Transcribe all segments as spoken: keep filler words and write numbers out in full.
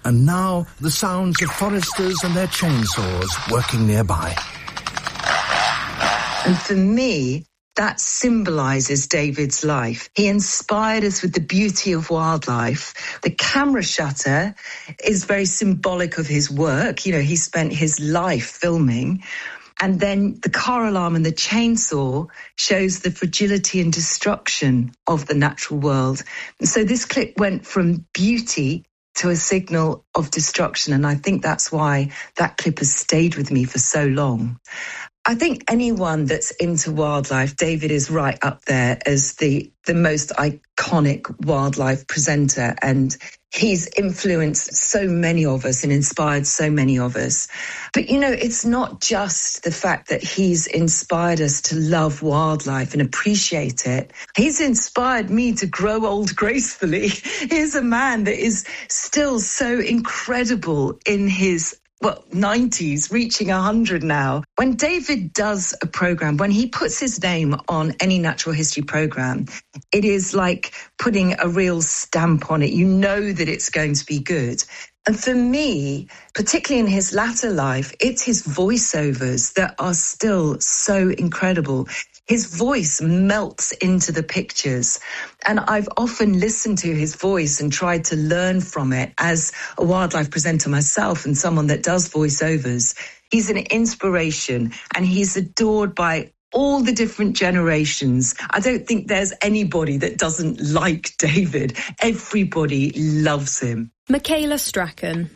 And now, the sounds of foresters and their chainsaws working nearby. And for me, that symbolises David's life. He inspired us with the beauty of wildlife. The camera shutter is very symbolic of his work. You know, he spent his life filming. And then the car alarm and the chainsaw shows the fragility and destruction of the natural world. And so this clip went from beauty to a signal of destruction. And I think that's why that clip has stayed with me for so long. I think anyone that's into wildlife, David is right up there as the, the most iconic wildlife presenter. And he's influenced so many of us and inspired so many of us. But, you know, it's not just the fact that he's inspired us to love wildlife and appreciate it. He's inspired me to grow old gracefully. Here's a man that is still so incredible in his well, nineties, reaching one hundred now. When David does a programme, when he puts his name on any natural history programme, it is like putting a real stamp on it. You know that it's going to be good. And for me, particularly in his latter life, it's his voiceovers that are still so incredible. His voice melts into the pictures. And I've often listened to his voice and tried to learn from it as a wildlife presenter myself and someone that does voiceovers. He's an inspiration and he's adored by all the different generations. I don't think there's anybody that doesn't like David. Everybody loves him. Michaela Strachan.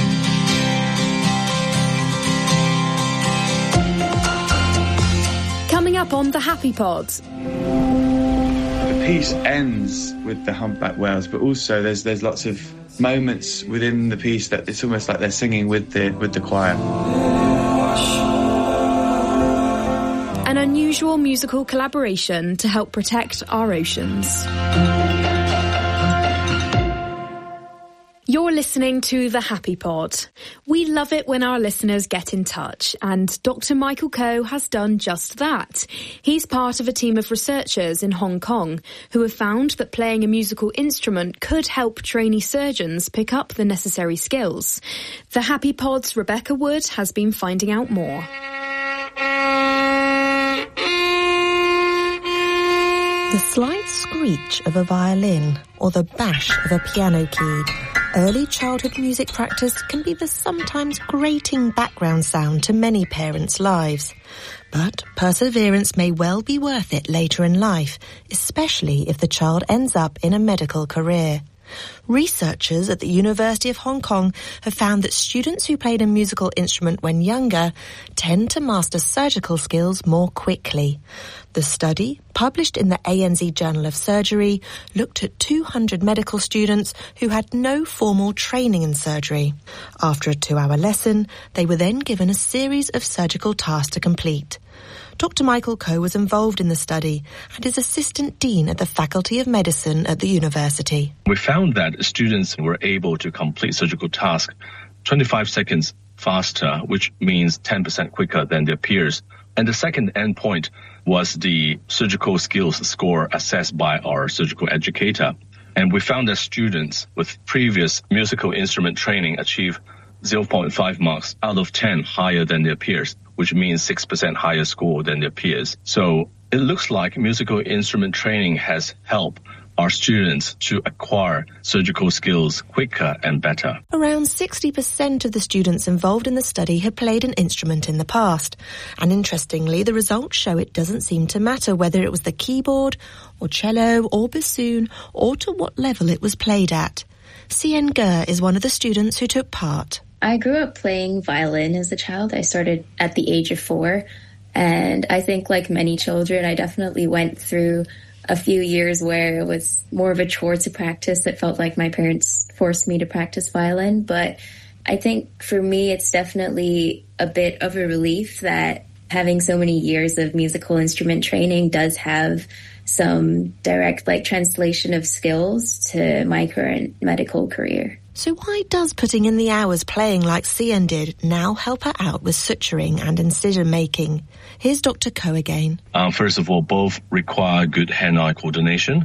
Coming up on the Happy Pod. The piece ends with the humpback whales, but also there's there's lots of moments within the piece that it's almost like they're singing with the with the choir. An unusual musical collaboration to help protect our oceans. You're listening to The Happy Pod. We love it when our listeners get in touch, and Doctor Michael Coe has done just that. He's part of a team of researchers in Hong Kong who have found that playing a musical instrument could help trainee surgeons pick up the necessary skills. The Happy Pod's Rebecca Wood has been finding out more. The slight screech of a violin or the bash of a piano key. Early childhood music practice can be the sometimes grating background sound to many parents' lives. But perseverance may well be worth it later in life, especially if the child ends up in a medical career. Researchers at the University of Hong Kong have found that students who played a musical instrument when younger tend to master surgical skills more quickly. The study, published in the A N Z Journal of Surgery, looked at two hundred medical students who had no formal training in surgery. After a two-hour lesson, they were then given a series of surgical tasks to complete. Doctor Michael Coe was involved in the study and is Assistant Dean at the Faculty of Medicine at the university. We found that students were able to complete surgical tasks twenty-five seconds faster, which means ten percent quicker than their peers. And the second endpoint was the surgical skills score assessed by our surgical educator. And we found that students with previous musical instrument training achieve zero point five marks out of ten higher than their peers, which means six percent higher score than their peers. So it looks like musical instrument training has helped our students to acquire surgical skills quicker and better. Around sixty percent of the students involved in the study had played an instrument in the past. And interestingly, the results show it doesn't seem to matter whether it was the keyboard or cello or bassoon or to what level it was played at. Sien Ger is one of the students who took part. I grew up playing violin as a child. I started at the age of four. And I think like many children, I definitely went through a few years where it was more of a chore to practice. It felt like my parents forced me to practice violin. But I think for me, it's definitely a bit of a relief that having so many years of musical instrument training does have some direct like translation of skills to my current medical career. So why does putting in the hours playing like Sien did now help her out with suturing and incision making? Here's Doctor Coe again. Um, first of all, both require good hand-eye coordination.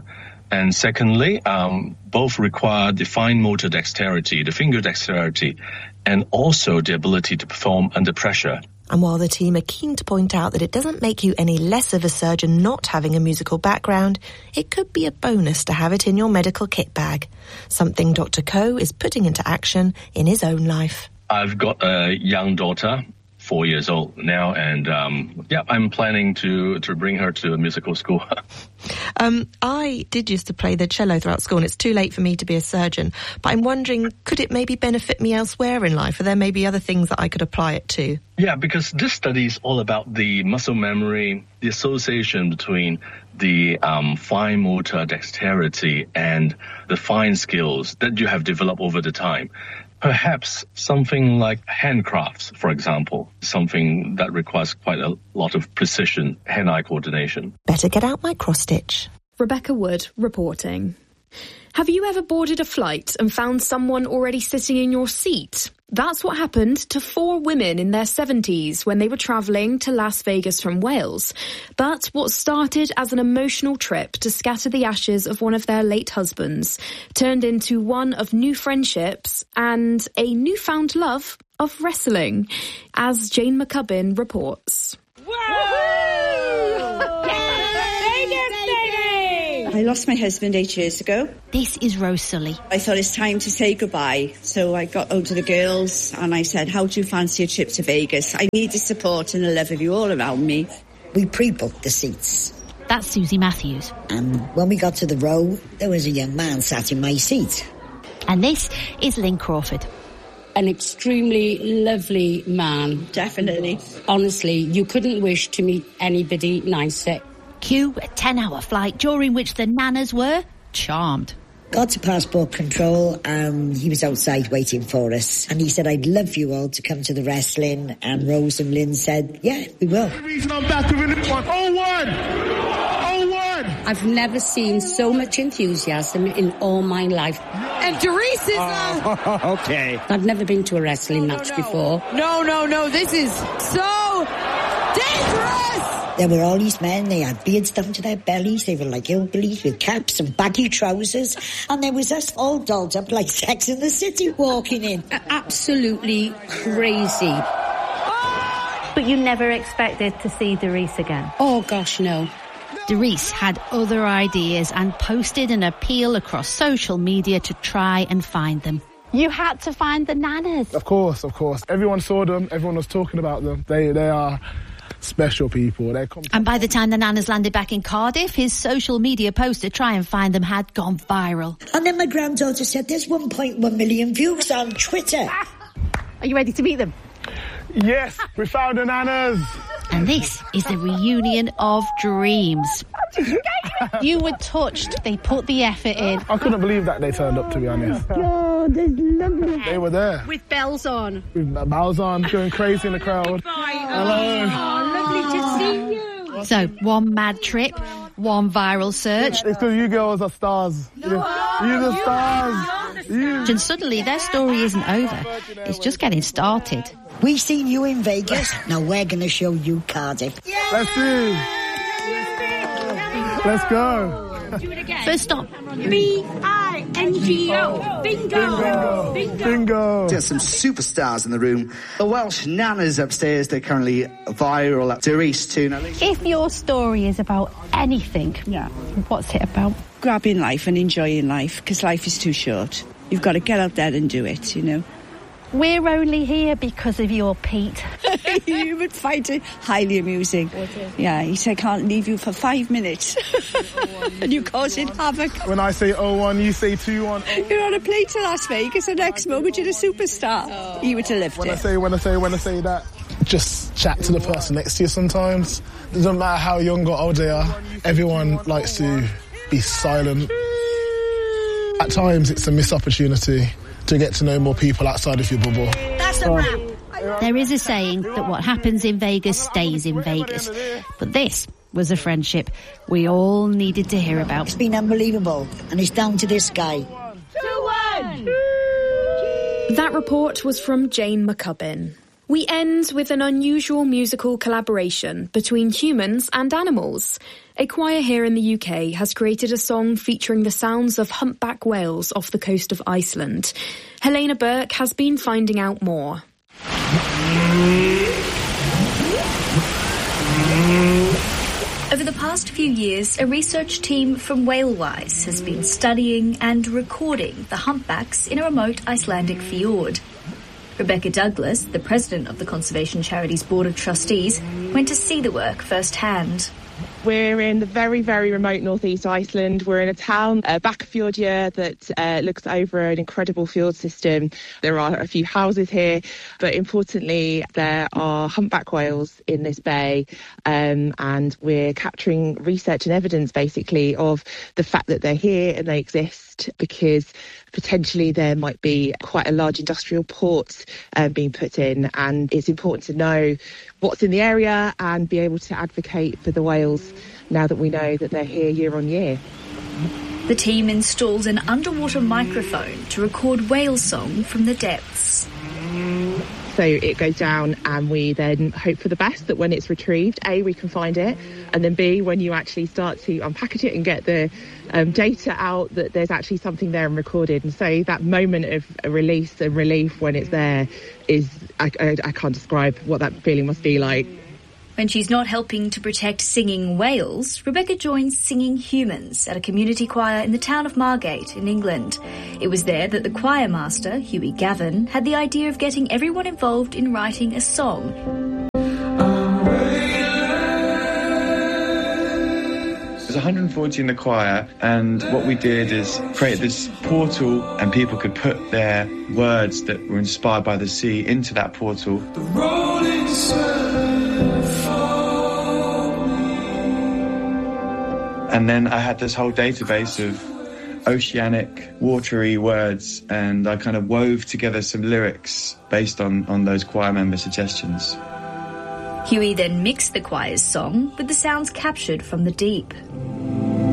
And secondly, um, both require the fine motor dexterity, the finger dexterity, and also the ability to perform under pressure. And while the team are keen to point out that it doesn't make you any less of a surgeon not having a musical background, it could be a bonus to have it in your medical kit bag, something Doctor Koh is putting into action in his own life. I've got a young daughter, four years old now, and um, yeah, I'm planning to, to bring her to a musical school. um, I did used to play the cello throughout school, and it's too late for me to be a surgeon, but I'm wondering, could it maybe benefit me elsewhere in life? Are there maybe other things that I could apply it to? Yeah, because this study is all about the muscle memory, the association between the um, fine motor dexterity and the fine skills that you have developed over the time. Perhaps something like handcrafts, for example, something that requires quite a lot of precision, hand-eye coordination. Better get out my cross-stitch. Rebecca Wood reporting. Have you ever boarded a flight and found someone already sitting in your seat? That's what happened to four women in their seventies when they were travelling to Las Vegas from Wales. But what started as an emotional trip to scatter the ashes of one of their late husbands turned into one of new friendships and a newfound love of wrestling, as Jane McCubbin reports. I lost my husband eight years ago. This is Rose Sully. I thought it's time to say goodbye. So I got out to the girls and I said, how do you fancy a trip to Vegas? I need the support and the love of you all around me. We pre-booked the seats. That's Susie Matthews. And when we got to the row, there was a young man sat in my seat. And this is Lynn Crawford. An extremely lovely man. Definitely. Honestly, you couldn't wish to meet anybody nicer. Cue a ten-hour flight during which the nanas were charmed. Got to passport control and he was outside waiting for us. And he said, I'd love you all to come to the wrestling. And Rose and Lynn said, yeah, we will. The reason I'm back to win one. Oh, one! Oh, one! I've never seen so much enthusiasm in all my life. And Doris is... Uh, uh, okay. I've never been to a wrestling match no, no. before. No, no, no, this is so dangerous! There were all these men, they had beards down to their bellies, they were like hillbillies with caps and baggy trousers, and there was us all dolled up like Sex in the City walking in. Absolutely crazy. But you never expected to see Doris again? Oh gosh, no. Doris had other ideas and posted an appeal across social media to try and find them. You had to find the nanas. Of course, of course. Everyone saw them, everyone was talking about them. They, they are... special people. They're and by the time the nanas landed back in Cardiff, his social media post to try and find them had gone viral. And then my granddaughter said, there's one point one million views on Twitter. Are you ready to meet them? Yes, we found the nanas. And this is the reunion of dreams. You were touched. They put the effort in. I couldn't believe that they turned up, to be honest. Oh, that's lovely. They were there. With bells on. With bells on, going crazy in the crowd. Hello. Oh, lovely to see you. So, one mad trip, one viral search. It's because you girls are stars. No, you're, you're the stars. You. And suddenly their story isn't over. It's just getting started. We seen you in Vegas. Now we're going to show you Cardiff. Yeah. Let's see. Let's go. Do it again. First stop. B I N G O. Bingo. Bingo. Bingo. Bingo. There's some superstars in the room. The Welsh nanas upstairs, they're currently viral. Doris too. Now, if your story is about anything, yeah, what's it about? Grabbing life and enjoying life, because life is too short. You've got to get out there and do it, you know. We're only here because of your Pete. You would find it highly amusing. Yeah, he said, I can't leave you for five minutes. And you causing havoc. When I say oh one, you say two one. Oh. You're on a plane to Las Vegas, the next moment you're a superstar. Oh. You would have lived when it. I say, when I say, when I say that, just chat to the person next to you sometimes. It doesn't matter how young or old they are. Everyone likes to be silent. At times, it's a missed opportunity to get to know more people outside of your bubble. That's a wrap. There is a saying that what happens in Vegas stays in Vegas. But this was a friendship we all needed to hear about. It's been unbelievable, and it's down to this guy. Two one! That report was from Jane McCubbin. We end with an unusual musical collaboration between humans and animals. A choir here in the U K has created a song featuring the sounds of humpback whales off the coast of Iceland. Helena Burke has been finding out more. Over the past few years, a research team from Whalewise has been studying and recording the humpbacks in a remote Icelandic fjord. Rebecca Douglas, the president of the Conservation Charities Board of Trustees, went to see the work firsthand. We're in the very, very remote northeast Iceland. We're in a town, uh, Bakkafjordur, that uh, looks over an incredible fjord system. There are a few houses here, but importantly, there are humpback whales in this bay, um, and we're capturing research and evidence, basically, of the fact that they're here and they exist, because potentially there might be quite a large industrial port uh, being put in, and it's important to know what's in the area and be able to advocate for the whales now that we know that they're here year on year. The team installed an underwater microphone to record whale song from the depths. So it goes down and we then hope for the best, that when it's retrieved, A, we can find it, and then B, when you actually start to unpackage it and get the um, data out, that there's actually something there and recorded. And so that moment of release and relief when it's there is, I, I, I can't describe what that feeling must be like. When she's not helping to protect singing whales, Rebecca joins Singing Humans at a community choir in the town of Margate in England. It was there that the choir master, Hughie Gavin, had the idea of getting everyone involved in writing a song. There's one hundred forty in the choir, and what we did is create this portal, and people could put their words that were inspired by the sea into that portal. The rolling And then I had this whole database of oceanic, watery words, and I kind of wove together some lyrics based on, on those choir member suggestions. Hughie then mixed the choir's song with the sounds captured from the deep.